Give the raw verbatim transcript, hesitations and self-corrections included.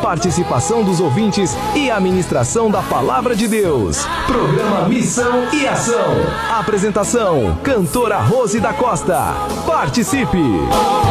participação dos ouvintes e a ministração da Palavra de Deus. Programa Missão e Ação. Apresentação, cantora Rose da Costa. Participe!